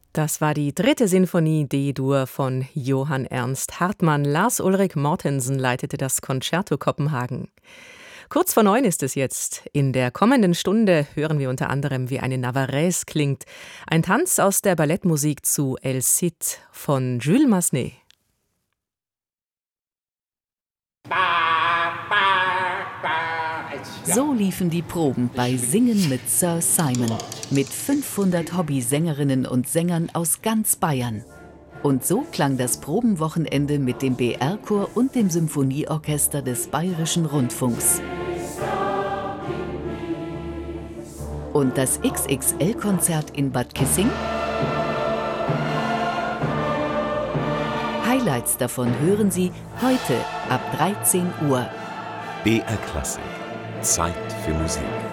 Das war die 3. Sinfonie D-Dur von Johann Ernst Hartmann. Lars Ulrik Mortensen leitete das Concerto Kopenhagen. Kurz vor 9 ist es jetzt. In der kommenden Stunde hören wir unter anderem, wie eine Navarraise klingt. Ein Tanz aus der Ballettmusik zu El Cid von Jules Massenet. So liefen die Proben bei Singen mit Sir Simon, mit 500 Hobby-Sängerinnen und Sängern aus ganz Bayern. Und so klang das Probenwochenende mit dem BR-Chor und dem Symphonieorchester des Bayerischen Rundfunks. Und das XXL-Konzert in Bad Kissing? Highlights davon hören Sie heute ab 13 Uhr. BR Klassik. Zeit für Musik.